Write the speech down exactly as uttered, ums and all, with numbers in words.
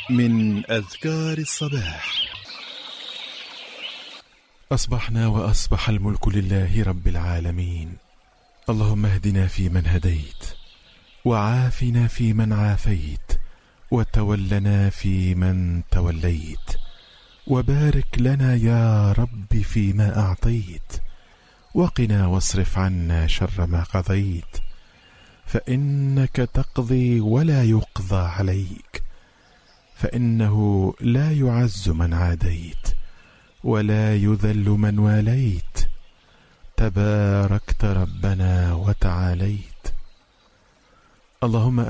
من أذكار الصباح. أصبحنا وأصبح الملك لله رب العالمين. اللهم اهدنا فيمن هديت، وعافنا فيمن عافيت، وتولنا فيمن توليت، وبارك لنا يا رب فيما أعطيت، وقنا واصرف عنا شر ما قضيت، فإنك تقضي ولا يقضى عليك، فإنه لا يعز من عاديت ولا يذل من واليت، تباركت ربنا وتعاليت. اللهم